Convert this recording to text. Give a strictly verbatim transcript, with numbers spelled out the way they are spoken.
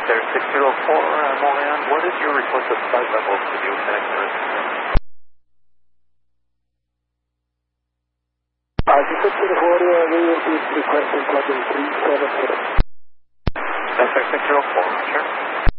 Center six zero four, uh, Moran, what is your requested flight level to New Connector? Uh, six zero four, uh, we will be requesting flight level three seven zero. Center six zero four, sure.